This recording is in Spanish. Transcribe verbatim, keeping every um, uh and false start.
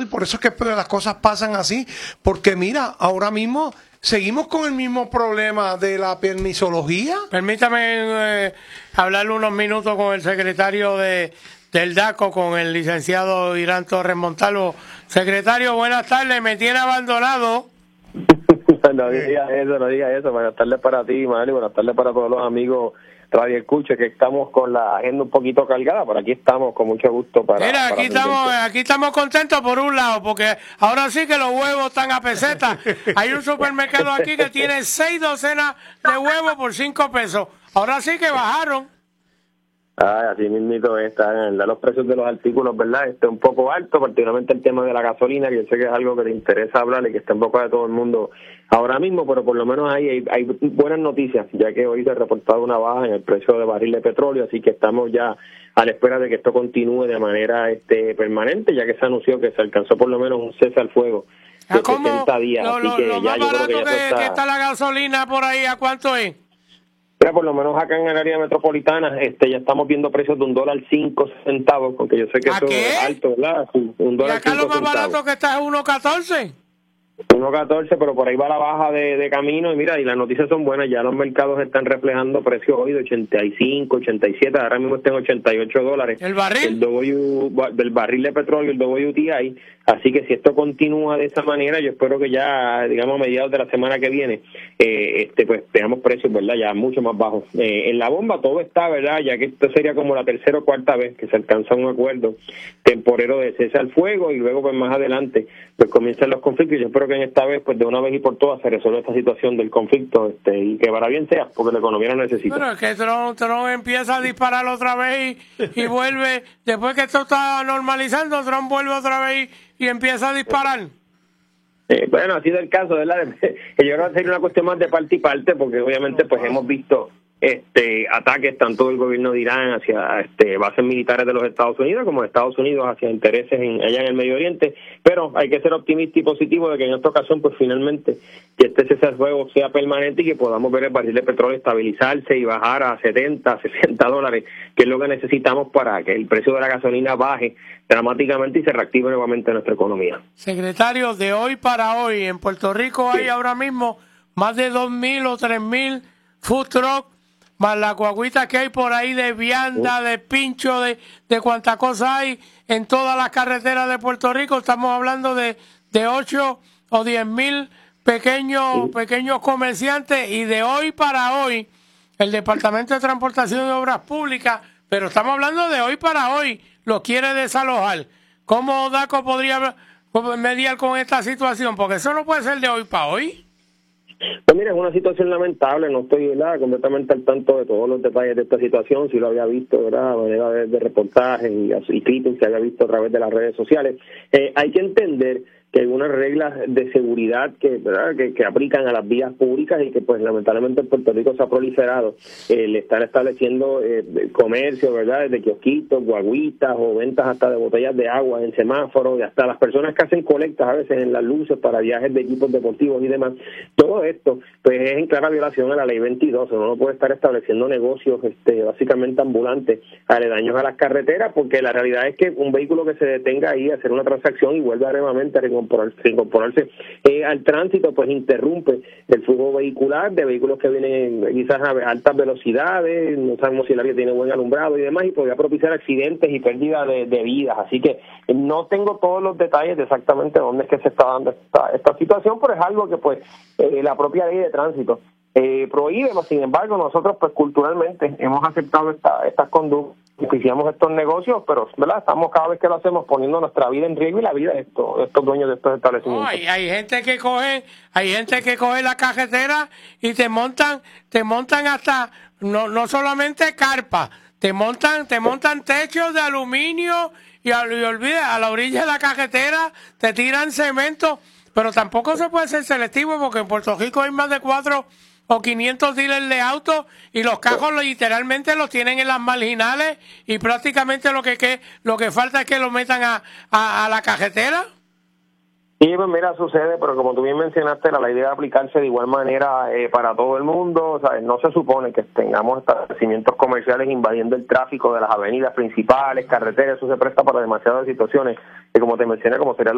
por eso es que las cosas pasan así, porque mira, ahora mismo seguimos con el mismo problema de la permisología. Permítame eh, hablarle unos minutos con el secretario de del DACO, con el licenciado Irán Torres Montalvo. Secretario, buenas tardes, me tiene abandonado. No digas eso, no digas eso. Buenas tardes para ti, Manuel, buenas tardes para todos los amigos Radio Escucha, que estamos con la agenda un poquito cargada, pero aquí estamos con mucho gusto para... Mira, aquí para estamos aquí estamos contentos por un lado, porque ahora sí que los huevos están a peseta. Hay un supermercado aquí que tiene seis docenas de huevos por cinco pesos. Ahora sí que bajaron. Ay, así mismito están los precios de los artículos, ¿verdad? Este un poco alto, particularmente el tema de la gasolina, que yo sé que es algo que te interesa hablar y que está en boca de todo el mundo ahora mismo, pero por lo menos ahí hay, hay buenas noticias, ya que hoy se ha reportado una baja en el precio de barril de petróleo, así que estamos ya a la espera de que esto continúe de manera este permanente, ya que se anunció que se alcanzó por lo menos un cese al fuego de setenta días. Lo, así lo, que lo ya más yo barato creo que, que, ya está... que está la gasolina por ahí, ¿a cuánto es? Mira, por lo menos acá en el área metropolitana este ya estamos viendo precios de un dólar cinco centavos, porque yo sé que eso qué? es alto, ¿verdad? Sí, un dólar ¿Y acá cinco lo más centavos. barato que está es uno catorce? uno catorce, pero por ahí va la baja de, de camino, y mira, y las noticias son buenas, ya los mercados están reflejando precios hoy de ochenta y cinco, ochenta y siete, ahora mismo está en ochenta y ocho dólares. ¿El barril? El W, del barril de petróleo, el W T I, así que si esto continúa de esa manera, yo espero que ya, digamos, a mediados de la semana que viene, eh, este pues veamos precios, ¿verdad?, ya mucho más bajos. Eh, en la bomba todo está, ¿verdad?, ya que esto sería como la tercera o cuarta vez que se alcanza un acuerdo temporero de cese al fuego, y luego pues más adelante pues comienzan los conflictos, y yo espero que en esta vez pues de una vez y por todas se resuelva esta situación del conflicto, este y que para bien sea, porque la economía lo necesita. Pero es que Trump, Trump empieza a disparar otra vez y, y vuelve, después que esto está normalizando, Trump vuelve otra vez y, y empieza a disparar. Eh, bueno, ha sido el caso, ¿verdad? Yo creo que sería una cuestión más de parte y parte, porque obviamente pues hemos visto este ataques tanto del gobierno de Irán hacia este bases militares de los Estados Unidos como de Estados Unidos hacia intereses en, allá en el Medio Oriente, pero hay que ser optimista y positivo de que en esta ocasión pues finalmente que este cese al fuego sea permanente y que podamos ver el barril de petróleo estabilizarse y bajar a setenta, sesenta dólares, que es lo que necesitamos para que el precio de la gasolina baje dramáticamente y se reactive nuevamente nuestra economía. Secretario, de hoy para hoy en Puerto Rico hay sí. ahora mismo más de dos mil o tres mil food truck, más la guaguita que hay por ahí de vianda, de pincho, de, de cuánta cosa hay en todas las carreteras de Puerto Rico. Estamos hablando de, de ocho o diez mil pequeños, sí. pequeños comerciantes, y de hoy para hoy el Departamento de Transportación y Obras Públicas, pero estamos hablando de hoy para hoy, los quiere desalojar. ¿Cómo DACO podría mediar con esta situación? Porque eso no puede ser de hoy para hoy. Pues mira, es una situación lamentable, no estoy ¿verdad? completamente al tanto de todos los detalles de esta situación, si lo había visto, ¿verdad? A manera de, de reportajes y, y críticas que había visto a través de las redes sociales. Eh, hay que entender que hay unas reglas de seguridad que, ¿verdad? Que, que aplican a las vías públicas y que pues lamentablemente en Puerto Rico se ha proliferado el estar estableciendo eh, comercio, ¿verdad? Desde kiosquitos, guaguitas o ventas hasta de botellas de agua en semáforos, y hasta las personas que hacen colectas a veces en las luces para viajes de equipos deportivos y demás. Todo esto pues es en clara violación a la ley veintidós. Uno no puede estar estableciendo negocios este básicamente ambulantes aledaños a las carreteras, porque la realidad es que un vehículo que se detenga ahí a hacer una transacción y vuelve nuevamente a incorporarse, incorporarse eh, al tránsito, pues interrumpe el flujo vehicular de vehículos que vienen quizás a altas velocidades, no sabemos si el área tiene buen alumbrado y demás, y podría propiciar accidentes y pérdida de, de vidas. Así que no tengo todos los detalles de exactamente dónde es que se está dando esta, esta situación, pero es algo que pues eh, la propia ley de tránsito eh, prohíbe. Sin embargo, nosotros pues culturalmente hemos aceptado esta, estas conductas, oficiamos estos negocios, pero verdad estamos cada vez que lo hacemos poniendo nuestra vida en riesgo y la vida de estos, de estos dueños de estos establecimientos. No, hay, hay gente que coge, hay gente que coge la carretera y te montan, te montan hasta no no solamente carpa, te montan, te montan techos de aluminio y, a, y olvida, a la orilla de la carretera te tiran cemento, pero tampoco se puede ser selectivo porque en Puerto Rico hay más de cuatro o quinientos dealers de autos y los cajos literalmente los tienen en las marginales y prácticamente lo que, que lo que falta es que lo metan a, a, a la carretera. Sí, pues mira, sucede, pero como tú bien mencionaste, la ley debe aplicarse de igual manera eh, para todo el mundo. ¿Sabes? No se supone que tengamos establecimientos comerciales invadiendo el tráfico de las avenidas principales, carreteras. Eso se presta para demasiadas situaciones, y como te mencioné, como sería